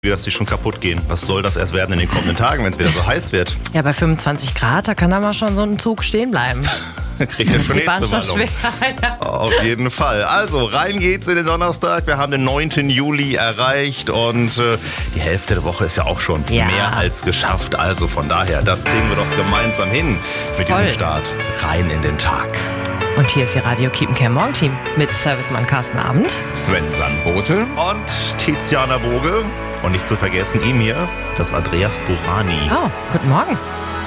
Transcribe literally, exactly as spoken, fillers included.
dass die schon kaputt gehen. Was soll das erst werden in den kommenden Tagen, wenn es wieder so heiß wird? Ja, bei fünfundzwanzig Grad, da kann da mal schon so ein Zug stehen bleiben. Kriegt ja schon Die Bahn nächste schon Wallung. schwer, ja. Auf jeden Fall. Also, rein geht's in den Donnerstag. Wir haben den neunten Juli erreicht und äh, die Hälfte der Woche ist ja auch schon Ja. mehr als geschafft. Also von daher, das kriegen wir doch gemeinsam hin mit Voll. diesem Start rein in den Tag. Und hier ist Ihr Radio Keep Care Morgenteam mit Servicemann Carsten Abend. Sven Sandbote. Und Tiziana Boge. Und nicht zu vergessen, ihm hier, das Andreas Burani. Oh, guten Morgen.